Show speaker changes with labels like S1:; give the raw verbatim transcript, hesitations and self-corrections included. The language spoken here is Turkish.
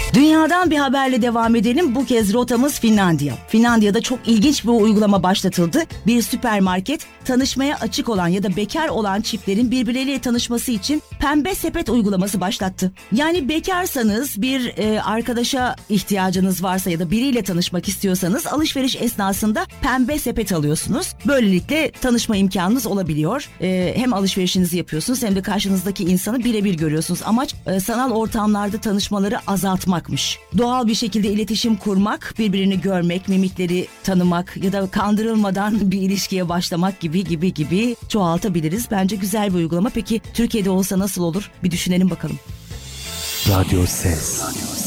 S1: Dünyadan bir haberle devam edelim. Bu kez rotamız Finlandiya. Finlandiya'da çok ilginç bir uygulama başlatıldı. Bir süpermarket tanışmaya açık olan ya da bekar olan çiftlerin birbirleriyle tanışması için pembe sepet uygulaması başlattı. Yani bekarsanız, bir e, arkadaşa ihtiyacınız varsa ya da biriyle tanışmak istiyorsanız alışveriş esnasında pembe sepet alıyorsunuz. Böylelikle tanışma imkanınız olabiliyor. E, hem alışverişinizi yapıyorsunuz hem de karşınızdaki insanı birebir görüyorsunuz. Amaç e, sanal ortamlarda tanışmaları azaltmakmış. Doğal bir şekilde iletişim kurmak, birbirini görmek, mimikleri tanımak ya da kandırılmadan bir ilişkiye başlamak gibi gibi gibi çoğaltabiliriz. Bence güzel bir uygulama. Peki Türkiye'de olsa nasıl olur? Bir düşünelim bakalım.
S2: Radyo Ses.